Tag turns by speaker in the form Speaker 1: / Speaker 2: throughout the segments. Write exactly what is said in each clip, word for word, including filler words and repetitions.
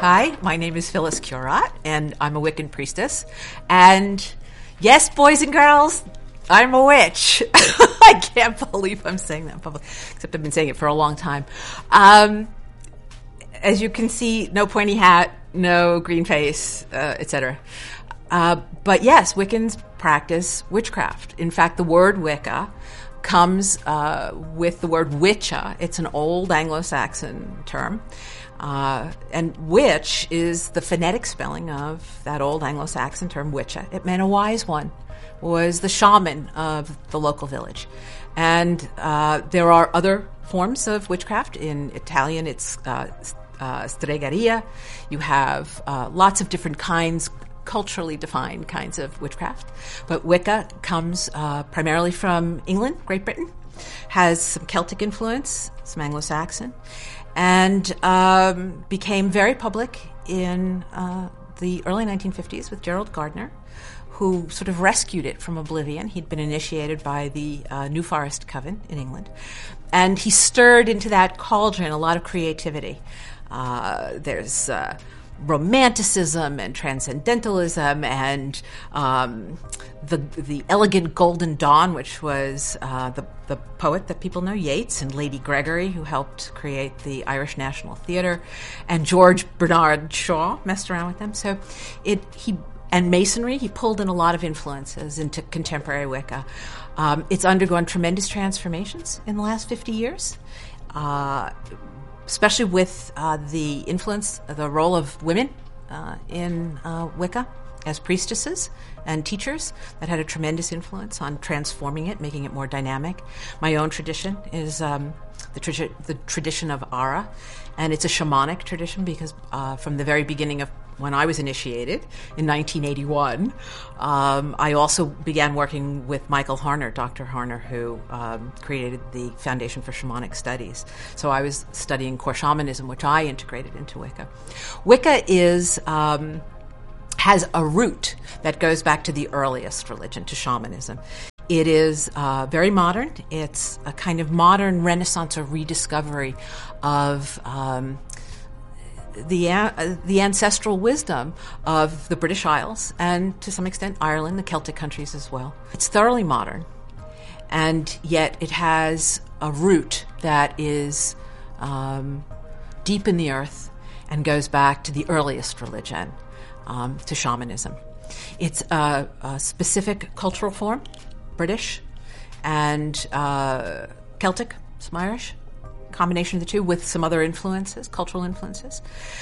Speaker 1: Hi, my name is Phyllis Curat, and I'm a Wiccan priestess. And yes, boys and girls, I'm a witch. I can't believe I'm saying that in public, except I've been saying it for a long time. Um, as you can see, no pointy hat, no green face, uh, et cetera. Uh, but yes, Wiccans practice witchcraft. In fact, the word Wicca comes uh, with the word witcha. It's an old Anglo-Saxon term. Uh, and witch is the phonetic spelling of that old Anglo-Saxon term, witcha. It meant a wise one, was the shaman of the local village. And uh, there are other forms of witchcraft. In Italian, it's uh, uh, stregaria. You have uh, lots of different kinds, culturally defined kinds of witchcraft. But Wicca comes uh, primarily from England, Great Britain, has some Celtic influence, some Anglo-Saxon, and um, became very public in uh, the early nineteen fifties with Gerald Gardner, who sort of rescued it from oblivion. He'd been initiated by the uh, New Forest Coven in England, and he stirred into that cauldron a lot of creativity. Uh, there's uh, romanticism and transcendentalism and um, the the elegant Golden Dawn, which was uh, the the poet that people know, Yeats, and Lady Gregory, who helped create the Irish National Theatre, and George Bernard Shaw messed around with them. So it he and Masonry, he pulled in a lot of influences into contemporary Wicca. Um, it's undergone tremendous transformations in the last fifty years. Uh, especially with uh, the influence, the role of women uh, in uh, Wicca as priestesses and teachers. That had a tremendous influence on transforming it, making it more dynamic. My own tradition is um, the, tra- the tradition of Ara, and it's a shamanic tradition because uh, from the very beginning of when I was initiated in nineteen eighty-one, um, I also began working with Michael Harner, Doctor Harner, who um, created the Foundation for Shamanic Studies. So I was studying core shamanism, which I integrated into Wicca. Wicca is um, has a root that goes back to the earliest religion, to shamanism. It is uh, very modern. It's a kind of modern renaissance or rediscovery of um, the uh, the ancestral wisdom of the British Isles and, to some extent, Ireland, the Celtic countries as well. It's thoroughly modern, and yet it has a root that is um, deep in the earth and goes back to the earliest religion, um, to shamanism. It's a, a specific cultural form, British and uh, Celtic, some Irish, combination of the two with some other influences, cultural influences.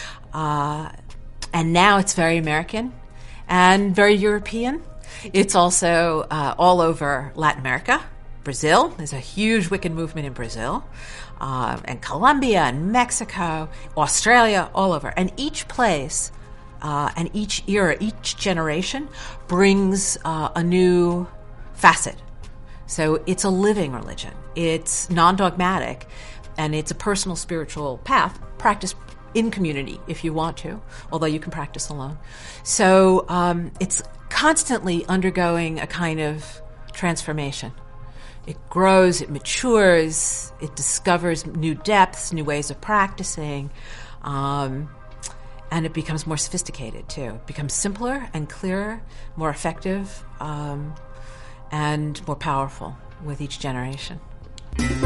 Speaker 1: Uh, and now it's very American and very European. It's also uh, all over Latin America. Brazil, there's a huge Wiccan movement in Brazil, uh, and Colombia and Mexico, Australia, all over. And each place uh, and each era, each generation brings uh, a new facet. So it's a living religion. It's non-dogmatic. And it's a personal spiritual path, practiced in community if you want to, although you can practice alone. So um, it's constantly undergoing a kind of transformation. It grows, it matures, it discovers new depths, new ways of practicing, um, and it becomes more sophisticated too. It becomes simpler and clearer, more effective, um, and more powerful with each generation.